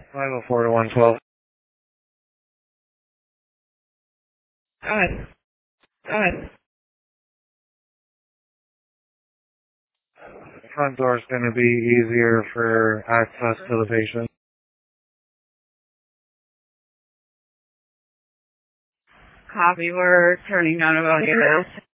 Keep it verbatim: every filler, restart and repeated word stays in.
five oh four to one twelve. Alright. Alright. The front door is going to be easier for access to the patient. Copy, we're turning on about here.